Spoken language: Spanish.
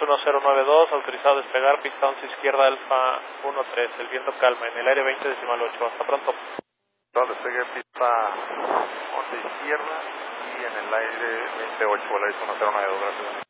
1092, autorizado a despegar, pista 11 izquierda, Alfa 13, el viento calma, en el aire 20.8, hasta pronto. Despegué pista 11 izquierda y en el aire 28, el aire 1092, gracias.